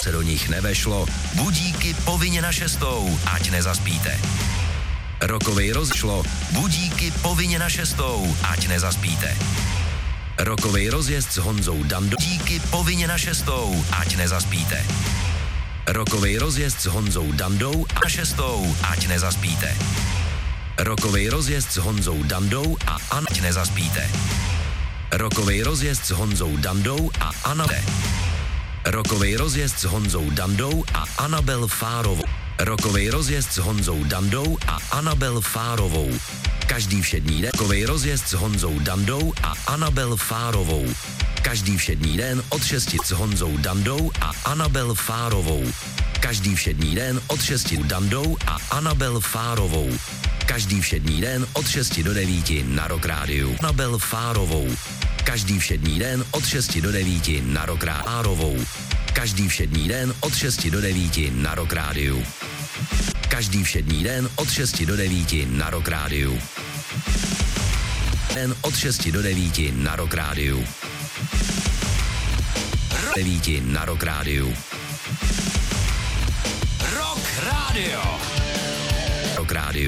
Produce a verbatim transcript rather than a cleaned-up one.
se do nich nevešlo, budíky povinně na šestou, ať nezaspíte. Rokovej rozšlo, budíky povinně na šestou, ať nezaspíte. Rokovej rozjezd s Honzou Dandou, budíky povinně na šestou, ať nezaspíte. Rokovej rozjezd s Honzou Dandou a šestou, ať nezaspíte. Rokovej rozjezd s Honzou Dandou a ať nezaspíte. Rokovej rozjezd s Honzou Dandou a Anabel. Rokovej rozjezd s Honzou Dandou a Anabel Fárovou. Rokovej rozjezd s Honzou Dandou a Anabel Fárovou. Každý všední den. Rokovej rozjezd s Honzou Dandou a Anabel Fárovou. Každý všední den od šesti s Honzou Dandou a Anabel Fárovou. Každý všední den od šesti Dandou a Anabel Fárovou. Každý všední den od šesti do devíti na Rock Rádiu. Anabel Fárovou. Každý všední den od šesti do devíti na Rock Rádiu. Každý všední den od šesti do devíti na Rock Rádiu. Každý všední den od šesti do devíti na Rock Rádiu. Den od šesti do devíti na Rock Rádiu. devíti na Rock Rádiu. Rock Radio. Rock Rádiu.